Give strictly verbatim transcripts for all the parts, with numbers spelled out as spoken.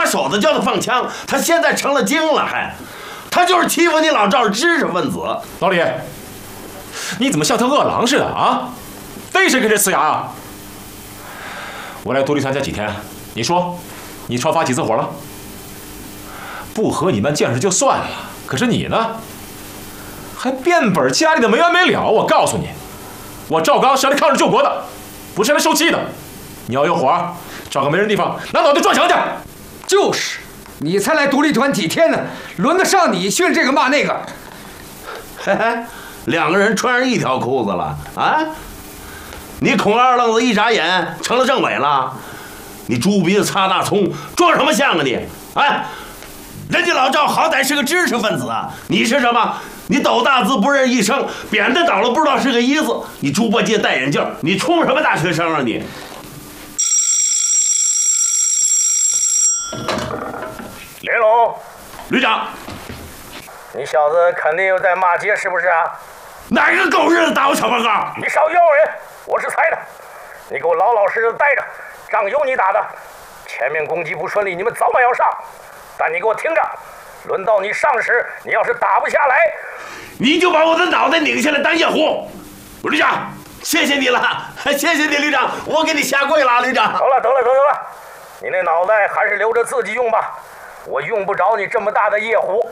手的叫他放枪，他现在成了精了，还，他就是欺负你老赵的知识分子。 老李，你怎么像条饿狼似的啊？逮谁跟谁呲牙啊？我来独立团才几天，你说，你超发几次火了？不和你们见识就算了，可是你呢，还变本加厉的没完没了。我告诉你，我赵刚是来抗日救国的，不是来受气的。你要有火，找个没人地方拿脑袋撞墙去。 就是，你才来独立团几天呢，轮得上你训这个骂那个？ 嘿嘿，两个人穿上一条裤子了啊！你孔二愣子一眨眼成了政委了，你猪鼻子擦大葱，装什么像啊你？哎，人家老赵好歹是个知识分子啊，你是什么？你斗大字不认一声，扁担倒了不知道是个一字。你猪八戒戴眼镜，你充什么大学生啊你？ 连龙， 旅长， 你小子肯定又在骂街是不是啊？ 哪个狗日的打我小报告？ 你少诱人，我是猜的。你给我老老实实待着，仗有你打的。前面攻击不顺利，你们早晚要上。但你给我听着，轮到你上时，你要是打不下来， 你就把我的脑袋拧下来当夜壶。旅长，谢谢你了，谢谢你，旅长，我给你下跪了，旅长。 得了，得了，得了，得了，你那脑袋还是留着自己用吧，我用不着你这么大的夜壶。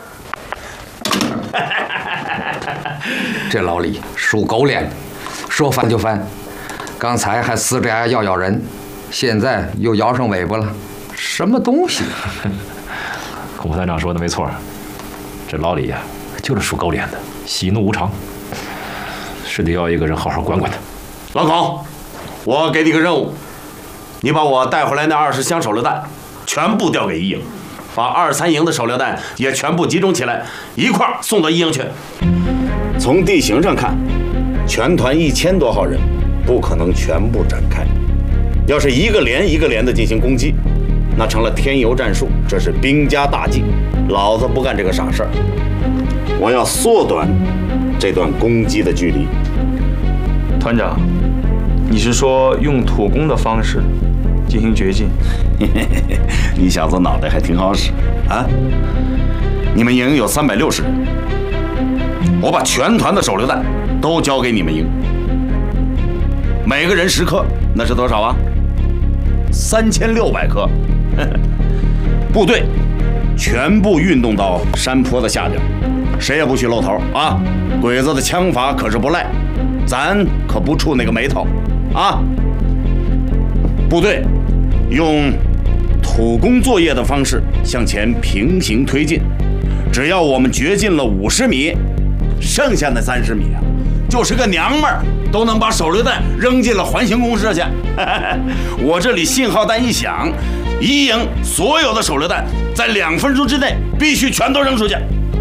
这老李属狗脸，说翻就翻，刚才还呲着牙要咬人，现在又摇上尾巴了，什么东西？ 孔团长说的没错，这老李呀、啊，就是属狗脸的，喜怒无常，是得要一个人好好管管他。 老孔，我给你个任务，你把我带回来那二十箱手榴弹全部调给一营，把二三营的手榴弹也全部集中起来，一块儿送到一营去。从地形上看，全团一千多号人，不可能全部展开。要是一个连一个连的进行攻击，那成了添油战术，这是兵家大忌。老子不干这个傻事儿，我要缩短这段攻击的距离。 团长，你是说用土攻的方式进行绝境？ 你小子脑袋还挺好使啊！你们营有三百六十人，我把全团的手榴弹都交给你们营，每个人十颗，那是多少啊？三千六百颗。部队全部运动到山坡的下边，谁也不许露头啊！鬼子的枪法可是不赖，咱可不触那个眉头啊！部队用土攻作业的方式向前平行推进，只要我们掘进了五十米，剩下那三十米啊，就是个娘们儿都能把手榴弹扔进了环形公社去。我这里信号弹一响，一营所有的手榴弹在两分钟之内必须全都扔出去。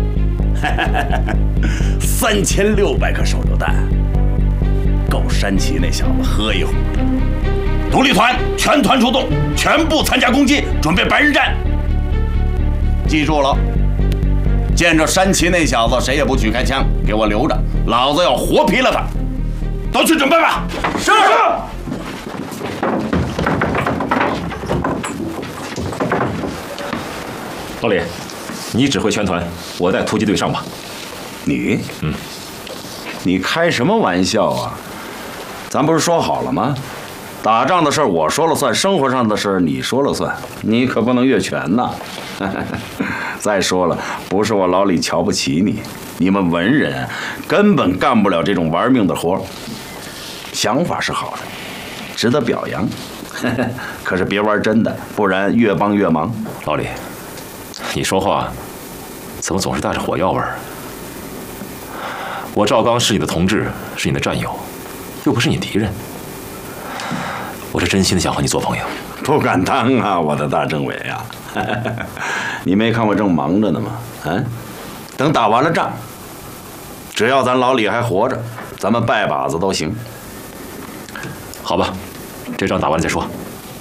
三千六百颗手榴弹，够山崎那小子喝一壶。独立团全团出动，全部参加攻击，准备白日战。记住了，见着山崎那小子，谁也不许开枪，给我留着，老子要活劈了他。都去准备吧。是。 老李，你指挥全团，我带突击队上吧。 你？ 嗯。 你开什么玩笑啊？咱不是说好了吗？打仗的事儿我说了算，生活上的事儿你说了算，你可不能越权呐。再说了，不是我老李瞧不起你，你们文人根本干不了这种玩命的活。想法是好的，值得表扬，可是别玩真的，不然越帮越忙。 老李，你说话怎么总是带着火药味儿？我赵刚是你的同志，是你的战友，又不是你敌人。我是真心的想和你做朋友。 不敢当啊，我的大政委啊！你没看我正忙着呢吗？啊，等打完了仗，只要咱老李还活着，咱们拜把子都行。 好吧，这仗打完了再说。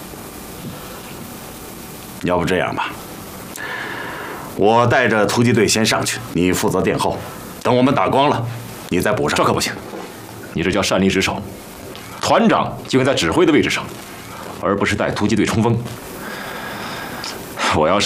要不这样吧，我带着突击队先上去，你负责殿后。等我们打光了，你再补上。 这可不行，你这叫擅离职守。团长就应在指挥的位置上，而不是带突击队冲锋。我要是